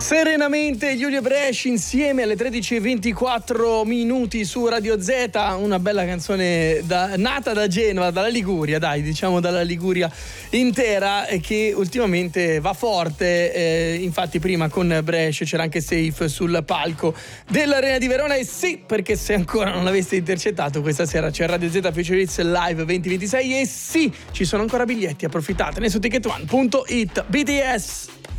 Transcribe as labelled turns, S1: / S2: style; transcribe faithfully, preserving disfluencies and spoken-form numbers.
S1: Serenamente Giulio Bresci insieme alle tredici e ventiquattro minuti su Radio Z, una bella canzone da, nata da Genova, dalla Liguria, dai, diciamo dalla Liguria intera, e che ultimamente va forte. Eh, infatti prima con Bresci c'era anche Safe sul palco dell'Arena di Verona, e sì, perché se ancora non l'aveste intercettato, questa sera c'è Radio Z Future Hits Live venti ventisei, e sì, ci sono ancora biglietti, approfittatene su ticket one punto it. B T S.